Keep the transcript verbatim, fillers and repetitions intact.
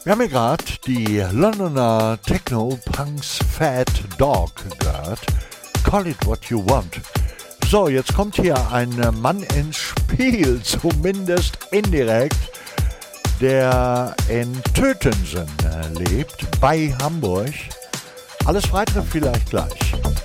Wir haben ja gerade die Londoner Techno-Punks Fat Dog gehört. Call it what you want. So, jetzt kommt hier ein Mann ins Spiel, zumindest indirekt, der in Tötensen lebt, bei Hamburg. Alles weitere vielleicht gleich.